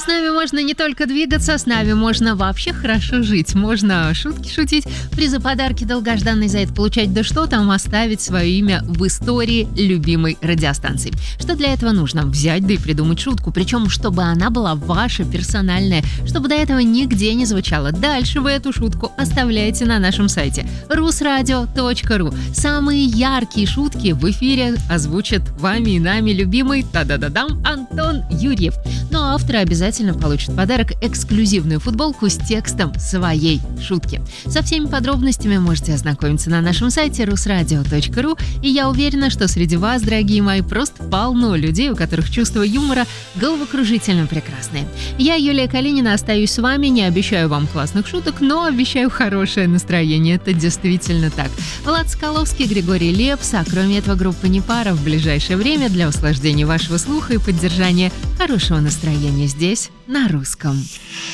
с нами можно не только двигаться, с нами можно вообще хорошо жить. Можно шутки шутить, призы, подарки, долгожданный за это получать, да что там, оставить свое имя в истории любимой радиостанции. Что для этого нужно? Взять да и придумать шутку, причем чтобы она была ваша, персональная, чтобы до этого нигде не звучало. Дальше вы эту шутку оставляете на нашем сайте rusradio.ru. Самые яркие шутки в эфире озвучит вами и нами любимый та-да-да-дам Антон Юрьев. Но авторы обязательно получат подарок — эксклюзивную футболку с текстом своей шутки. Со всеми подробностями можете ознакомиться на нашем сайте rusradio.ru, и я уверена, что среди вас, дорогие мои, просто полно людей, у которых чувство юмора головокружительно прекрасное. Я, Юлия Калинина, остаюсь с вами, не обещаю вам классных шуток, но обещаю хорошее настроение. Это действительно так. Влад Соколовский, Григорий Лепс, а кроме этого группа «Непара» в ближайшее время для услаждения вашего слуха и поддержания хорошего настроения здесь, на русском.